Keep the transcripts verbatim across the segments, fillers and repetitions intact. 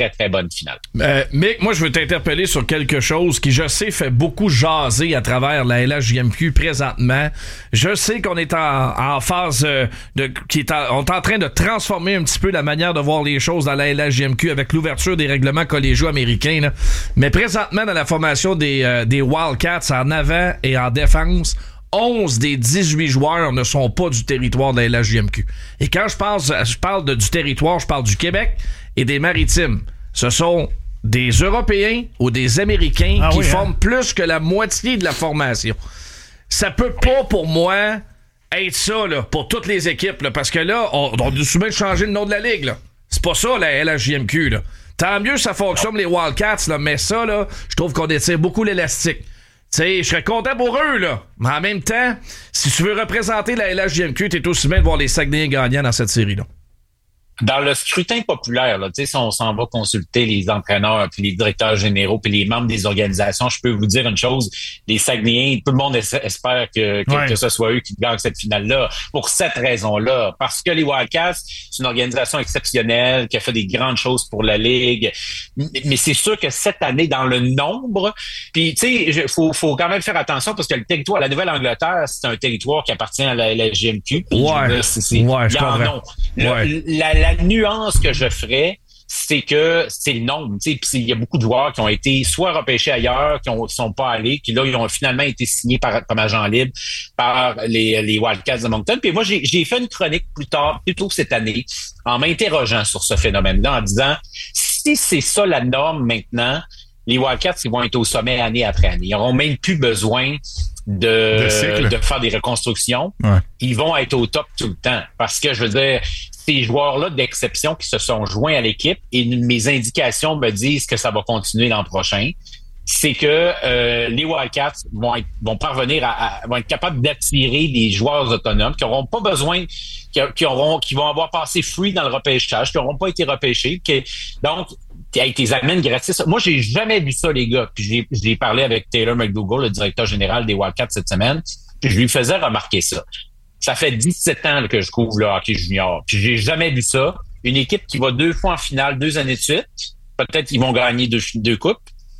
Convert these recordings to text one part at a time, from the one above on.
très, très bonne finale. Euh, Mick, moi, je veux t'interpeller sur quelque chose qui, je sais, fait beaucoup jaser à travers la L H J M Q présentement. Je sais qu'on est en, en phase euh, de... Qui est en, on est en train de transformer un petit peu la manière de voir les choses dans la L H J M Q avec l'ouverture des règlements collégiaux américains, là. Mais présentement, dans la formation des, euh, des Wildcats, en avant et en défense, onze des dix-huit joueurs ne sont pas du territoire de la L H J M Q. Et quand je parle, je parle de, du territoire, je parle du Québec et des Maritimes. Ce sont des Européens ou des Américains ah qui oui, forment hein? plus que la moitié de la formation. Ça peut pas, pour moi, être ça là, pour toutes les équipes, là, parce que là, on, on doit souvent changer le nom de la ligue. Là. C'est pas ça, la L H J M Q. Là. Tant mieux ça fonctionne, les Wildcats, là, mais ça, là, je trouve qu'on étire beaucoup l'élastique. Tu sais, je serais content pour eux, là. Mais en même temps, si tu veux représenter la L H J M Q, t'es aussi bien de voir les Saguenayens gagnants dans cette série-là. Dans le scrutin populaire, là, si on s'en va consulter les entraîneurs, puis les directeurs généraux, puis les membres des organisations, je peux vous dire une chose, les Saguenayens, tout le monde espère que, que, ouais. que ce soit eux qui gagnent cette finale-là, pour cette raison-là. Parce que les Wildcats, c'est une organisation exceptionnelle, qui a fait des grandes choses pour la Ligue. Mais c'est sûr que cette année, dans le nombre, puis tu sais, faut, faut quand même faire attention, parce que le territoire, la Nouvelle-Angleterre, c'est un territoire qui appartient à la L H J M Q. Ouais, c'est, c'est, ouais, je comprends. Ouais. La, la nuance que je ferais, c'est que c'est le nombre. Puis il y a beaucoup de joueurs qui ont été soit repêchés ailleurs, qui ne sont pas allés, qui là, ils ont finalement été signés par, comme agents libres par les, les Wildcats de Moncton. Puis moi, j'ai, j'ai fait une chronique plus tard, plus tôt cette année, en m'interrogeant sur ce phénomène-là, en disant, si c'est ça la norme maintenant, les Wildcats, ils vont être au sommet année après année. Ils n'auront même plus besoin de, de faire des reconstructions. Ouais. Ils vont être au top tout le temps. Parce que, je veux dire, ces joueurs-là d'exception qui se sont joints à l'équipe, et mes indications me disent que ça va continuer l'an prochain, c'est que euh, les Wildcats vont être, vont parvenir à, à vont être capables d'attirer des joueurs autonomes qui n'auront pas besoin, qui, qui auront, qui vont avoir passé free dans le repêchage, qui n'auront pas été repêchés, qui, donc ils les amènent gratis. Moi, j'ai jamais vu ça, les gars. Puis j'ai, j'ai parlé avec Taylor McDougall, le directeur général des Wildcats cette semaine, puis je lui faisais remarquer ça. Ça fait dix-sept ans là, que je couvre le hockey junior. Puis j'ai jamais vu ça. Une équipe qui va deux fois en finale, deux années de suite. Peut-être qu'ils vont gagner deux, deux coupes.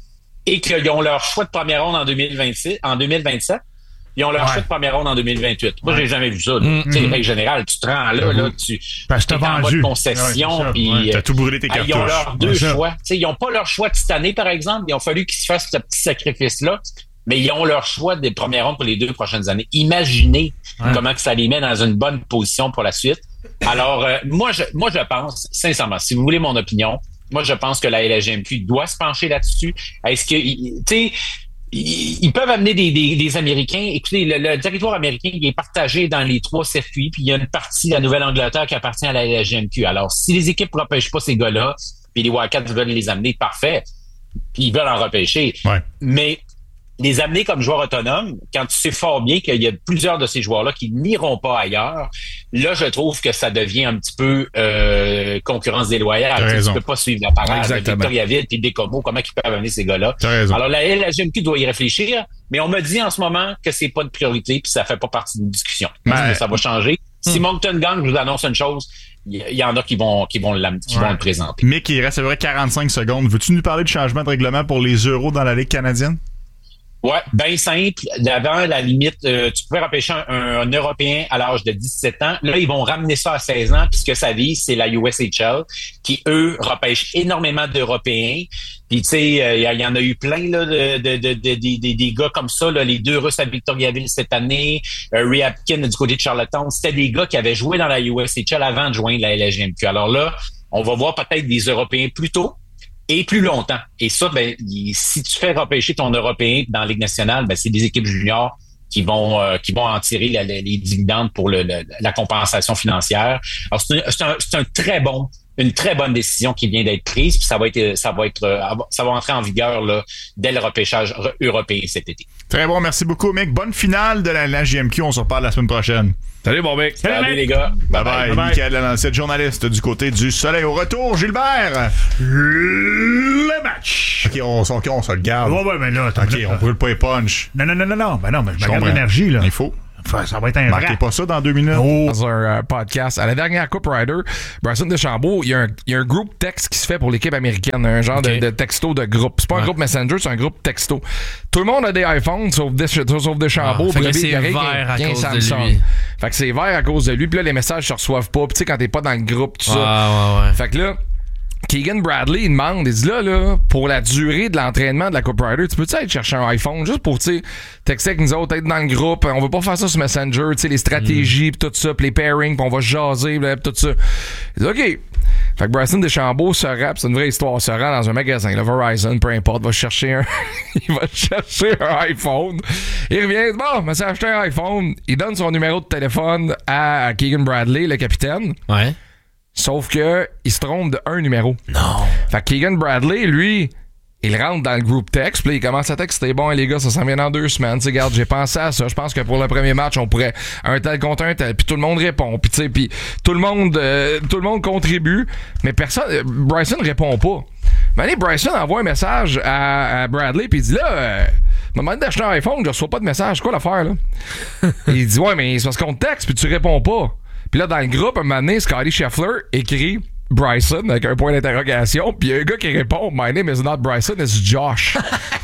Et qu'ils ont leur choix de première ronde en deux mille vingt-six, en deux mille vingt-sept. Ils ont leur ouais. choix de première ronde en deux mille vingt-huit. Moi, ouais. j'ai jamais vu ça. Mm-hmm. Tu sais, règle générale, tu te rends là, là, tu es en mode concession. Ouais, puis, ouais. T'as tout brûlé tes cartouches. Ils ont leurs deux ouais, choix. Tu sais, ils n'ont pas leur choix de cette année, par exemple. Il a fallu qu'ils se fassent ce petit sacrifice-là. Mais ils ont leur choix des premières rondes pour les deux prochaines années. Imaginez ouais. comment que ça les met dans une bonne position pour la suite. Alors, euh, moi, je, moi, je pense, sincèrement, si vous voulez mon opinion, moi, je pense que la L H J M Q doit se pencher là-dessus. Est-ce que, tu sais, ils, ils peuvent amener des, des, des Américains. Écoutez, le, le territoire américain, il est partagé dans les trois circuits, puis il y a une partie de la Nouvelle-Angleterre qui appartient à la L H J M Q. Alors, si les équipes ne repêchent pas ces gars-là, puis les Wildcats veulent les amener, parfait. Puis ils veulent en repêcher. Ouais. Mais les amener comme joueurs autonomes, quand tu sais fort bien qu'il y a plusieurs de ces joueurs-là qui n'iront pas ailleurs, là, je trouve que ça devient un petit peu euh, concurrence déloyale. Tu ne peux pas suivre la parade. Victoriaville et Bécomo, comment ils peuvent amener ces gars-là? Alors, la L H J M Q doit y réfléchir, mais on me dit en ce moment que c'est pas de priorité puis ça fait pas partie d'une discussion. Mais... Ça va changer. Si hmm. Moncton gagne, je vous annonce une chose, il y, y en a qui vont qui vont, qui ouais. vont le présenter. Mick, il reste à peu près quarante-cinq secondes. Veux-tu nous parler de changement de règlement pour les euros dans la Ligue canadienne? Ouais, bien simple. D'avant, la limite, euh, tu pouvais repêcher un, un, un Européen à l'âge de dix-sept ans. Là, ils vont ramener ça à seize ans, puisque ça vise, c'est la U S H L, qui, eux, repêchent énormément d'Européens. Puis, tu sais, il euh, y, y en a eu plein là de, de, de, de, de, de des gars comme ça, là, les deux Russes à Victoriaville cette année, euh, Ryabkin du côté de Charlottetown. C'était des gars qui avaient joué dans la U S H L avant de joindre la L H J M Q. Alors là, on va voir peut-être des Européens plus tôt et plus longtemps. Et ça, ben, si tu fais repêcher ton Européen dans la Ligue nationale, ben, c'est des équipes juniors qui vont euh, qui vont en tirer la, la, les dividendes pour le, le, la compensation financière. Alors, c'est un, c'est un, c'est un très bon, une très bonne décision qui vient d'être prise, puis ça va être, ça va être, ça va entrer en vigueur là, dès le repêchage européen cet été. Très bon, merci beaucoup, Mick. Bonne finale de la L H J M Q. On se reparle la semaine prochaine. Salut, bon mec. Salut, Salut les gars. Bye bye. bye, bye. Michael Lalancette, journaliste du côté du Soleil. Au retour, Gilbert. Le match. OK, on, on, on se le garde. Ouais, ouais, mais là, OK, on brûle pas les punch. Non, non, non, non, non. Ben non, mais je me garde l'énergie, là. Il faut. Ça va être un Manquez pas ça dans deux minutes. Oh. Dans un uh, podcast. À la dernière Coupe Ryder, Bryson DeChambeau, il y, a un, il y a un groupe texte qui se fait pour l'équipe américaine. Un genre okay. de, de texto de groupe. C'est pas ouais. un groupe Messenger, c'est un groupe texto. Tout le monde a des iPhones, sauf, Des, sauf DeChambeau. Ah, fait que c'est vert à cause de lui. Fait que c'est vert à cause de lui. Puis là, les messages se reçoivent pas. Puis tu sais, quand t'es pas dans le groupe, tout ah, ça. Ouais, ouais. Fait que là, Keegan Bradley, il demande, il dit là, là, pour la durée de l'entraînement de la Coupe Ryder, tu peux-tu aller chercher un iPhone juste pour, tu sais, texter avec nous autres, être dans le groupe, on veut pas faire ça sur Messenger, tu sais, les stratégies, mm. pis tout ça, pis les pairings, pis on va jaser, pis tout ça. Il dit, OK. Fait que Bryson DeChambeau se rend, c'est une vraie histoire, se rend dans un magasin, le Verizon, peu importe, va chercher un, il va chercher un iPhone. Il revient, bon, mais c'est acheté un iPhone. Il donne son numéro de téléphone à, à Keegan Bradley, le capitaine. Ouais. Sauf que il se trompe de un numéro. Non. Fait que Keegan Bradley, lui, il rentre dans le groupe texte, puis il commence à texter. Bon, les gars, ça s'en vient dans deux semaines. Tu sais, regarde, j'ai pensé à ça. Je pense que pour le premier match, on pourrait un tel contre un tel. Puis tout le monde répond. Puis tu sais, puis tout le monde, euh, tout le monde contribue. Mais personne, euh, Bryson répond pas. Mais allez, Bryson envoie un message à, à Bradley, puis il dit là. Euh, m'a demandé d'acheter un iPhone, je reçois pas de message. C'est quoi l'affaire, là? Il dit ouais, mais c'est parce qu'on te texte, puis tu réponds pas. Puis là, dans le groupe, un moment donné, Scotty Scheffler écrit Bryson avec un point d'interrogation. Puis il y a un gars qui répond My name is not Bryson, it's Josh.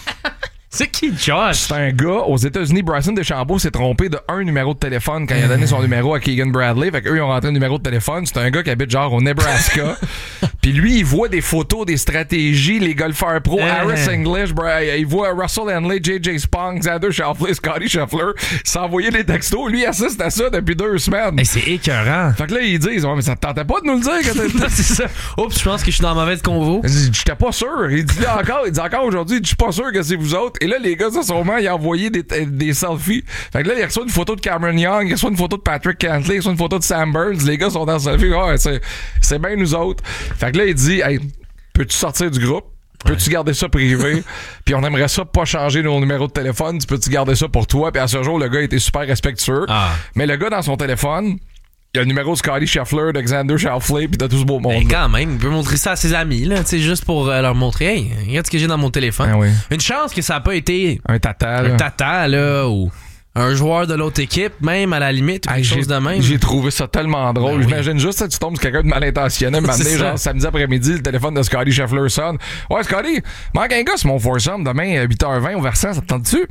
C'est qui Josh? C'est un gars aux États-Unis. Bryson DeChambeau s'est trompé de un numéro de téléphone quand il a donné son numéro à Keegan Bradley. Fait qu'eux, ils ont rentré un numéro de téléphone. C'est un gars qui habite genre au Nebraska. Puis lui, il voit des photos, des stratégies, les golfeurs pro, Harris English, il voit Russell Henley, J J Spong, Xander Schauffele, Scotty Scheffler s'envoyer des textos. Lui, il assiste à ça depuis deux semaines. Hey, c'est écœurant. Fait que là, ils disent, ouais, mais ça te tentait pas de nous le dire quand t'es c'est ça. Oups, je pense que je suis dans la mauvaise convo. J'étais pas sûr. Il dit là encore, il dit encore aujourd'hui, je suis pas sûr que c'est vous autres. Et là, les gars, ça, sûrement, il a envoyé des, des selfies. Fait que là, il reçoit une photo de Cameron Young, il reçoit une photo de Patrick Cantley, il reçoit une photo de Sam Burns. Les gars sont dans le selfie. Ouais, c'est, c'est bien nous autres. Fait que là, il dit, hey, peux-tu sortir du groupe? Peux-tu ouais. garder ça privé? Puis on aimerait ça pas changer nos numéros de téléphone. Tu peux-tu garder ça pour toi? Puis à ce jour, le gars était super respectueux. Ah. Mais le gars, dans son téléphone, il y a le numéro de Scotty Scheffler, de Xander Schauffele, puis de tout ce beau monde. Mais quand même, il peut montrer ça à ses amis, là, tu sais, juste pour euh, leur montrer, hey, regarde ce que j'ai dans mon téléphone. Ah oui. Une chance que ça n'a pas été un tata, là. Un tata, là, ou un joueur de l'autre équipe, même à la limite, ou quelque hey, chose de même. J'ai trouvé ça tellement drôle. Ben J'imagine oui. juste que tu tombes sur quelqu'un de mal intentionné, m'amener genre samedi après-midi, le téléphone de Scotty Scheffler sonne. Ouais, Scotty, manque un gars sur mon foursome demain à huit heures vingt au Versant, ça te tente-tu?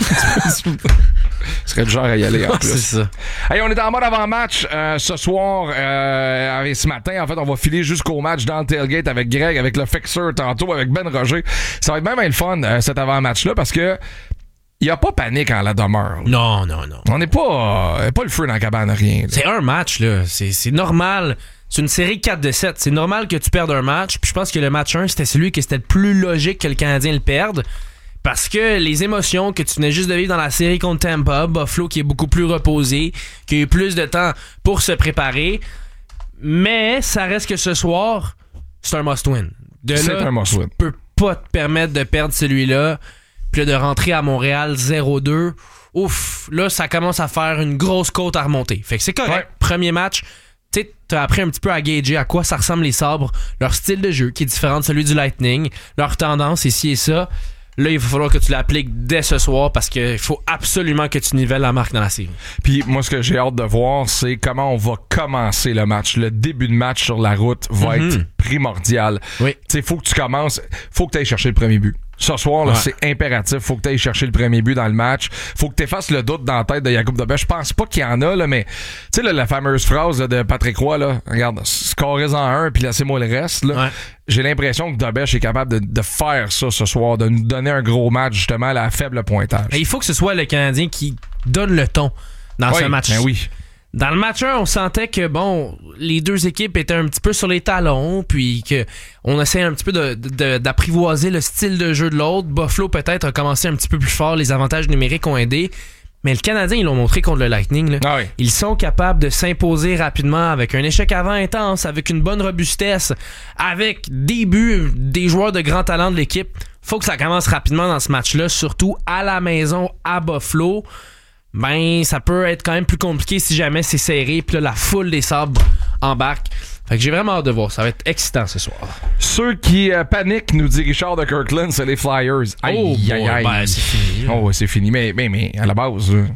Ce serait le genre à y aller en plus. C'est ça. Hey, on est en mode avant-match euh, ce soir, euh, avec ce matin. En fait, on va filer jusqu'au match dans le tailgate avec Greg, avec le Fixer tantôt, avec Ben Roger. Ça va être même le fun, euh, cet avant-match-là, parce que il n'y a pas panique en la demeure. Là. Non, non, non. On n'est pas, euh, pas le feu dans la cabane, rien. Là. C'est un match, là. C'est, c'est normal. C'est une série quatre de sept. C'est normal que tu perdes un match. Puis je pense que le match un, c'était celui que c'était le plus logique que le Canadien le perde. Parce que les émotions que tu venais juste de vivre dans la série contre Tampa, Buffalo qui est beaucoup plus reposé, qui a eu plus de temps pour se préparer. Mais ça reste que ce soir, c'est un must-win. De c'est là, un must-win. Tu peux pas te permettre de perdre celui-là. Puis là, de rentrer à Montréal zéro deux, ouf, là, ça commence à faire une grosse côte à remonter. Fait que c'est correct. Ouais. Premier match, tu sais, t'as appris un petit peu à gager à quoi ça ressemble les sabres, leur style de jeu qui est différent de celui du Lightning, leur tendance, ici et ça. Là, il va falloir que tu l'appliques dès ce soir parce qu'il faut absolument que tu nivelles la marque dans la série. Puis moi, ce que j'ai hâte de voir, c'est comment on va commencer le match. Le début de match sur la route va mm-hmm. être primordial. Oui. Tu sais, faut que tu commences, faut que tu ailles chercher le premier but. Ce soir, là, ouais. c'est impératif. Faut que tu ailles chercher le premier but dans le match. Faut que tu effaces le doute dans la tête de Jakub Dobeš. Je pense pas qu'il y en a, là, mais tu sais, la fameuse phrase là, de Patrick Roy, là, regarde, scorez-en un, puis laissez-moi le reste. Là. Ouais. J'ai l'impression que Dobeš est capable de, de faire ça ce soir, de nous donner un gros match, justement, à la faible pointage. Et il faut que ce soit le Canadien qui donne le ton dans oui, ce match. Ben oui. Dans le match un, on sentait que bon, les deux équipes étaient un petit peu sur les talons, puis que on essayait un petit peu de, de, d'apprivoiser le style de jeu de l'autre. Buffalo peut-être a commencé un petit peu plus fort, les avantages numériques ont aidé. Mais le Canadien, ils l'ont montré contre le Lightning. Là. Ah oui. Ils sont capables de s'imposer rapidement avec un échec avant intense, avec une bonne robustesse, avec des buts, des joueurs de grand talent de l'équipe. Faut que ça commence rapidement dans ce match-là, surtout à la maison, à Buffalo. Ben, ça peut être quand même plus compliqué si jamais c'est serré, puis là, la foule des sabres embarque. Fait que j'ai vraiment hâte de voir. Ça va être excitant ce soir. Ceux qui euh, paniquent, nous dit Richard de Kirkland, c'est les Flyers. Aïe, oh, aïe, aïe. Ben, c'est fini. Oh, c'est fini. Mais, mais, mais à la base,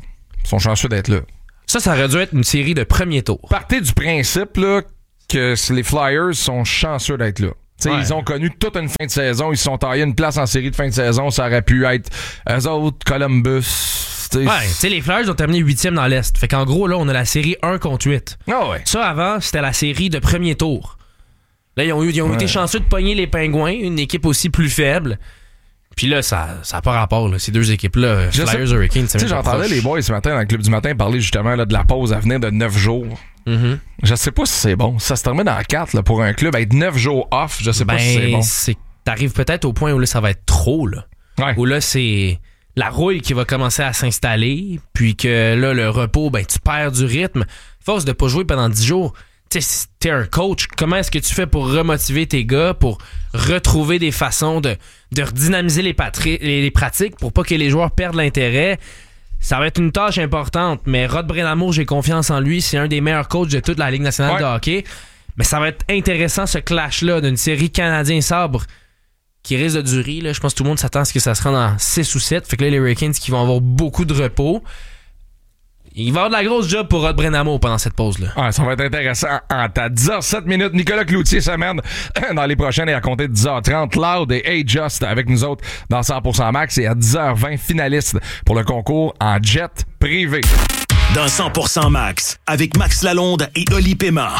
sont chanceux d'être là. Ça, ça aurait dû être une série de premier tour. Partez du principe là, que les Flyers sont chanceux d'être là. Ouais. Ils ont connu toute une fin de saison. Ils se sont taillés une place en série de fin de saison. Ça aurait pu être eux autres, Columbus. T'sais. Ouais, tu sais, les Flyers ont terminé huitième dans l'Est. Fait qu'en gros, là, on a la série un contre huit. Oh ouais. Ça, avant, c'était la série de premier tour. Là, ils ont, eu, ils ont ouais. été chanceux de pogner les Pingouins, une équipe aussi plus faible. Puis là, ça n'a pas rapport, là, ces deux équipes-là. Je Flyers, sais, Hurricanes, c'est Tu sais, j'entendais les boys ce matin dans le Club du Matin parler justement là, de la pause à venir de neuf jours. Mm-hmm. Je sais pas si c'est bon. Ça se termine en quatre là, pour un club. Être neuf jours off, je sais ben, pas si c'est bon. C'est, t'arrives peut-être au point où là, ça va être trop. Là. Ouais. Où là, c'est la rouille qui va commencer à s'installer. Puis que là, le repos, ben, tu perds du rythme. Force de pas jouer pendant dix jours. Tu sais, si t'es un coach, comment est-ce que tu fais pour remotiver tes gars, pour retrouver des façons de, de redynamiser les, patri- les, les pratiques pour pas que les joueurs perdent l'intérêt? Ça va être une tâche importante, mais Rod Brind'Amour, j'ai confiance en lui. C'est un des meilleurs coachs de toute la Ligue nationale ouais. de hockey. Mais ça va être intéressant, ce clash-là, d'une série Canadien-Sabre qui risque de durer. Là. Je pense que tout le monde s'attend à ce que ça se rende en six ou sept. Fait que là, les Hurricanes qui vont avoir beaucoup de repos. Il va y avoir de la grosse job pour Rod Brind'Amour pendant cette pause-là. Ouais, ça va être intéressant. En à dix heures sept minutes, Nicolas Cloutier s'amène dans les prochaines et à compter de dix heures trente. Loud et Hey Just avec nous autres dans cent pour cent Max et à dix heures vingt, finaliste pour le concours en jet privé. Dans cent pour cent Max, avec Max Lalonde et Oli Paiement.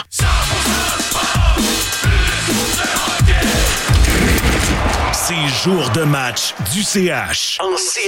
C'est jour de match du C H. En C